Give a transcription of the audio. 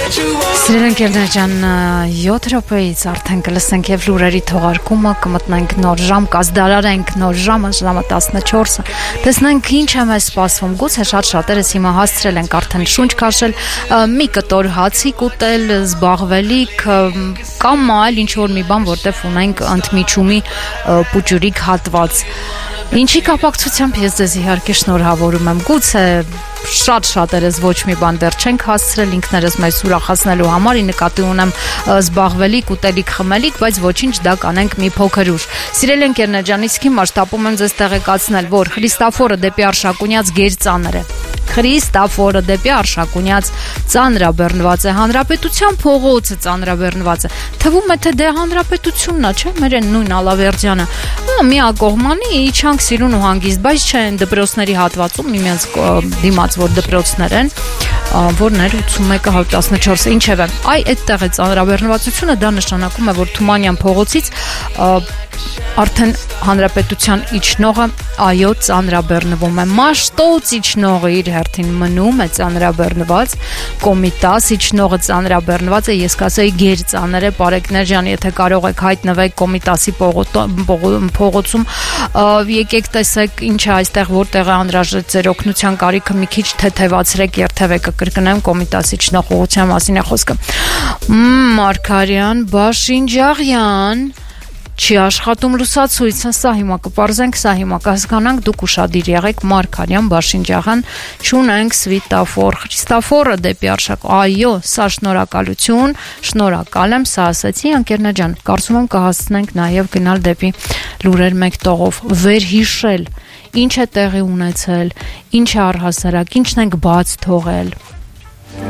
Սիրելիներ ջան, 7 րոպեից արդեն կլսենք եւ լուրերի թողարկումը, կմտնենք նոր ժամ, կազդարարենք նոր ժամը, ժամը 14-ը։ Տեսնենք ինչ է մեզ սպասվում։ Գուցե շատ-շատերս հիմա հասցրել ենք արդեն շունչ քաշել, մի կտոր հացիկ ուտել, զբաղվելիք կամ այլ ինչ որ մի բան, որտեղ ունենք ընդմիջումի պուճուրիկ հատված։ Ինչի կապակցությամբ ես ձեզ իհարկե շնորհավորում եմ։ Գուցե շատ-շատերս ոչ մի բան դեռ չենք հասցրել ինքներս մեզ ուրախացնելու համար, ի նկատի ունեմ զբաղվելիք, ուտելիք, խմելիք, բայց ոչինչ դա կանենք մի փոքր ուշ։ Սիրելի ընկերներ ջան, իսկ հիմա շտապում եմ ձեզ տեղեկացնել, որ Խրիստաֆորը դեպի Արշակունյաց գերծանր է։ Խրիստաֆորը դեպի Արշակունյաց ծանրաբեռնված է, Հանրապետության փողոցը ծանրաբեռնված է։ Թվում է թե դե Հանրապետությունն է, չէ՞, մեր այն նույն Ալավերդյանը։ Միակողմանի իջանք Սիրուն ու հանգիստ, բայց չէ, այն դպրոցների հատվածում միմյանց դիմաց որ դպրոցներ են, որ ներ 81-14, ինչևէ, այդտեղ է ծանրաբեռնվածությունը, դա նշանակում է, որ Թումանյան փողոցից արդեն Հանրապետության իջնողը այո ծանրաբեռնվում է, Մաշտոց իջնողը իր հերթին մնում է ծանրաբեռնված, Կոմիտաս իջնողը ծանրաբեռնված է, ես կասեի գերծանր է, բարեկներ ջան, եթե կարող եք հայտնվեք Կոմիտասի փողոցում, եկեք տեսեք ինչ է այստեղ, որտեղ է անհրաժեշտ ձեր օգնության կարիքը մի քիչ թեթևացրեք, երթևեկը կրկնեմ, Կոմիտասի իջնող ուղղության մասին է խոսքը։ Մարգարյան Բաշինջաղյան չի աշխատում լուսացույցը, սա հիմա կպարզենք, սա հիմա կհասկանանք, դուք ուշադիր եղեք, Մարգարյան Բաշինջաղյան, չունենք սվիտաֆոր, Խրիստաֆորը դեպի Արշակ, այո, սա շնորհակալություն, շնորհակալ եմ, սա ասացի, ընկերներ ջան, կարծում եմ կհասցնենք նաև գնալ դեպի լուրեր մեկ տողով, վերհիշել, ինչ է տեղի ունեցել, ինչ է առհասարակ, ինչն ենք բաց թողել։